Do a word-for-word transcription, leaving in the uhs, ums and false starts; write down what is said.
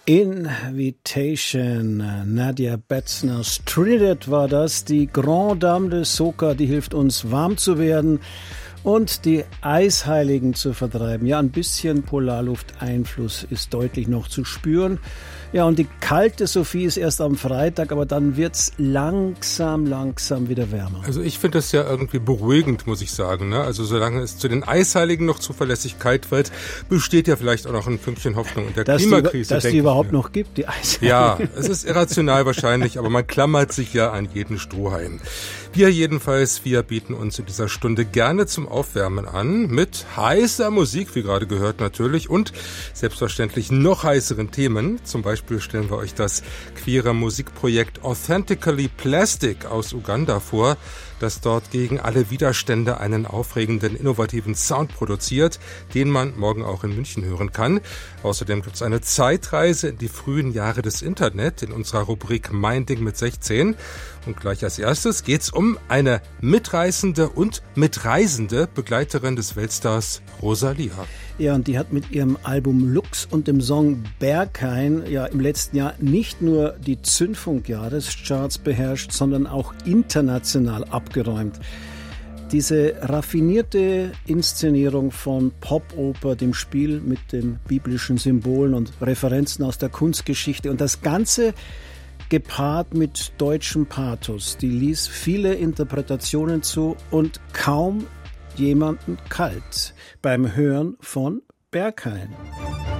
Invitation, Nadia Betzners Trinidad war das, die Grande Dame de Soca, die hilft uns warm zu werden und die Eisheiligen zu vertreiben. Ja, ein bisschen Polarlufteinfluss ist deutlich noch zu spüren. Ja, und die kalte Sophie ist erst am Freitag, aber dann wird's langsam, langsam wieder wärmer. Also ich finde das ja irgendwie beruhigend, muss ich sagen. Ne? Also solange es zu den Eisheiligen noch Zuverlässigkeit wird, besteht ja vielleicht auch noch ein Fünkchen Hoffnung in der dass Klimakrise. Die, dass die überhaupt noch gibt, die Eisheiligen. Ja, es ist irrational wahrscheinlich, aber man klammert sich ja an jeden Strohhalm. Wir jedenfalls, wir bieten uns in dieser Stunde gerne zum Aufwärmen an mit heißer Musik, wie gerade gehört natürlich, und selbstverständlich noch heißeren Themen. Zum Beispiel stellen wir euch das queere Musikprojekt Authentically Plastic aus Uganda vor, das dort gegen alle Widerstände einen aufregenden, innovativen Sound produziert, den man morgen auch in München hören kann. Außerdem gibt es eine Zeitreise in die frühen Jahre des Internet in unserer Rubrik Minding mit sechzehn. Und gleich als erstes geht's um eine mitreißende und mitreisende Begleiterin des Weltstars Rosalia. Ja, und die hat mit ihrem Album Lux und dem Song Berghain ja im letzten Jahr nicht nur die Zündfunk-Jahrescharts beherrscht, sondern auch international abgeräumt. Diese raffinierte Inszenierung von Popoper, dem Spiel mit den biblischen Symbolen und Referenzen aus der Kunstgeschichte und das Ganze gepaart mit deutschem Pathos, die ließ viele Interpretationen zu und kaum jemanden kalt beim Hören von Berghain.